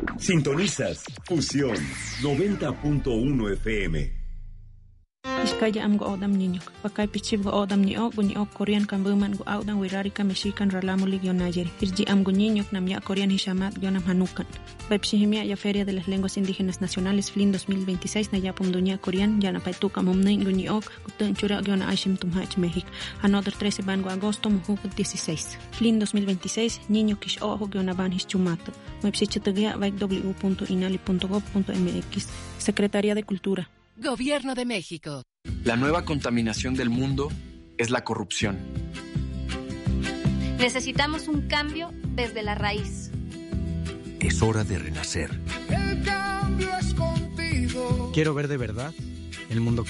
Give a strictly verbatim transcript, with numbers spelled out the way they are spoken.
Sintonizas Fusión noventa punto uno F M. Iskaya am go odam niño. Pakay pichib go odam ni o bunyi o Korean kan buman go odam wirari ka mexican ralamo ligio nayeri. Irji am go niño nam ya Korean hishamat gionam hanukan. Bepshihimia ya Feria de las Lenguas Indígenas Nacionales F L I N dos mil veintiséis na ya pumdunia Korean ya na paituka momnein guni ok gutun chura giona Ashim tumhach México. Another trece ban go agosto mujuk dieciséis. F L I N dos mil veintiséis niño kish ojo giona ban hischumato. Websitegia vaik w punto inali punto gov punto m x. Secretaría de Cultura. Gobierno de México. La nueva contaminación del mundo es la corrupción. Necesitamos un cambio desde la raíz. Es hora de renacer. El cambio es contigo. Quiero ver de verdad el mundo